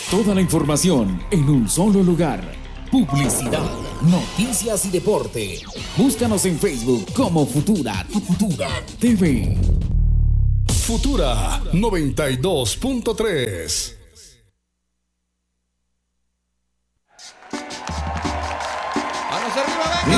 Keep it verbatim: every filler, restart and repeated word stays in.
Toda la información en un solo lugar. Publicidad, noticias y deporte. Búscanos en Facebook como Futura, Futura T V. Futura noventa y dos punto tres. ¡Vamos arriba, venga!